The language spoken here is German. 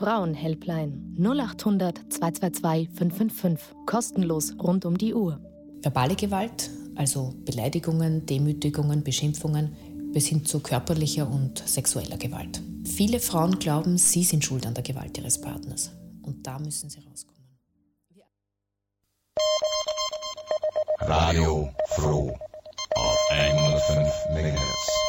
Frauen-Helpline 0800 222 555. Kostenlos rund um die Uhr. Verbale Gewalt, also Beleidigungen, Demütigungen, Beschimpfungen, bis hin zu körperlicher und sexueller Gewalt. Viele Frauen glauben, sie sind schuld an der Gewalt ihres Partners. Und da müssen sie rauskommen. Radio Froh auf 105 MHz.